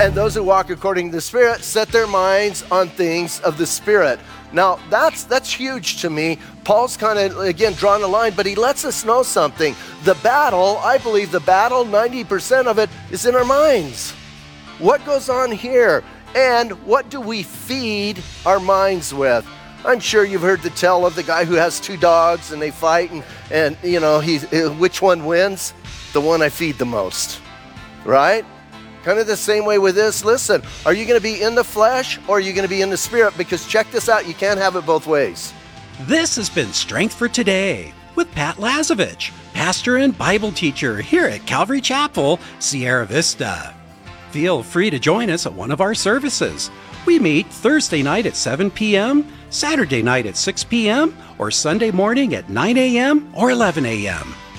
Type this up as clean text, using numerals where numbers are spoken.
And those who walk according to the Spirit set their minds on things of the Spirit. Now, that's huge to me. Paul's kind of, again, drawing a line, but he lets us know something. The battle, I believe the battle, 90% of it is in our minds. What goes on here? And what do we feed our minds with? I'm sure you've heard the tale of the guy who has two dogs and they fight and you know, which one wins? The one I feed the most, right? Kind of the same way with this. Listen, are you going to be in the flesh or are you going to be in the Spirit? Because check this out, you can't have it both ways. This has been Strength for Today with Pat Lazovich, pastor and Bible teacher here at Calvary Chapel, Sierra Vista. Feel free to join us at one of our services. We meet Thursday night at 7 p.m., Saturday night at 6 p.m., or Sunday morning at 9 a.m. or 11 a.m.